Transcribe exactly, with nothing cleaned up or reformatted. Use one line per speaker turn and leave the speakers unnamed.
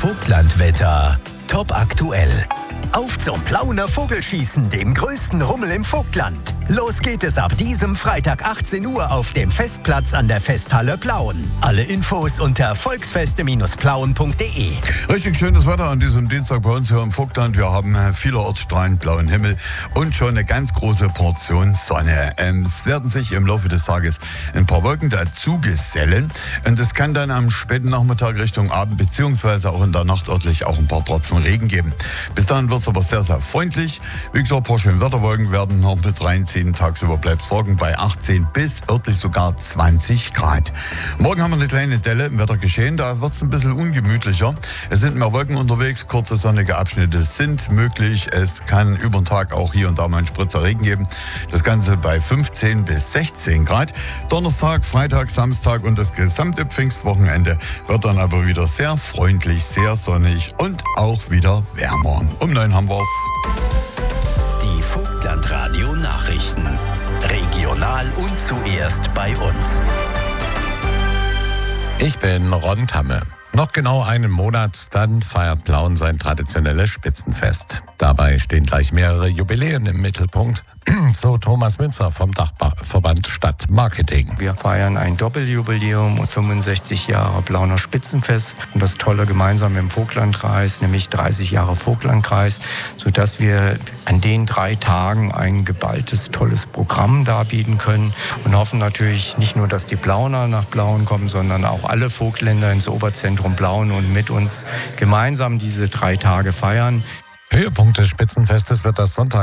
Vogtlandwetter. Top aktuell. Auf zum Plauner Vogelschießen, dem größten Rummel im Vogtland. Los geht es ab diesem Freitag achtzehn Uhr auf dem Festplatz an der Festhalle Plauen. Alle Infos unter volksfeste plauen punkt de.
Richtig schönes Wetter an diesem Dienstag bei uns hier im Vogtland. Wir haben vielerorts strahlend blauen Himmel und schon eine ganz große Portion Sonne. Es werden sich im Laufe des Tages ein paar Wolken dazu gesellen. Und es kann dann am späten Nachmittag Richtung Abend beziehungsweise auch in der Nacht örtlich auch ein paar Tropfen Regen geben. Bis dahin wird es aber sehr, sehr freundlich. Wie gesagt, ein paar schöne Wetterwolken werden noch mit reinziehen. Tagsüber bleibt Sorgen bei achtzehn bis örtlich sogar zwanzig Grad. Morgen haben wir eine kleine Delle im Wettergeschehen. Da wird es ein bisschen ungemütlicher. Es sind mehr Wolken unterwegs. Kurze sonnige Abschnitte sind möglich. Es kann über den Tag auch hier und da mal einen Spritzer Regen geben. Das Ganze bei fünfzehn bis sechzehn Grad. Donnerstag, Freitag, Samstag und das gesamte Pfingstwochenende wird dann aber wieder sehr freundlich, sehr sonnig und auch wieder wärmer. Um neun haben wir's.
Die Vogtlandradio Nachrichten. Regional und zuerst bei uns.
Ich bin Ron Tamme. Noch genau einen Monat, dann feiert Plauen sein traditionelles Spitzenfest. Dabei stehen gleich mehrere Jubiläen im Mittelpunkt, so Thomas Münzer vom Dachverband Stadtmarketing.
Wir feiern ein Doppeljubiläum und fünfundsechzig Jahre Plauner Spitzenfest und das Tolle gemeinsam im Vogtlandkreis, nämlich dreißig Jahre Vogtlandkreis, sodass wir an den drei Tagen ein geballtes, tolles Programm darbieten können und hoffen natürlich nicht nur, dass die Plauner nach Plauen kommen, sondern auch alle Vogtländer ins Oberzentrum Plauen und mit uns gemeinsam diese drei Tage feiern.
Höhepunkt des Spitzenfestes wird das Sonntag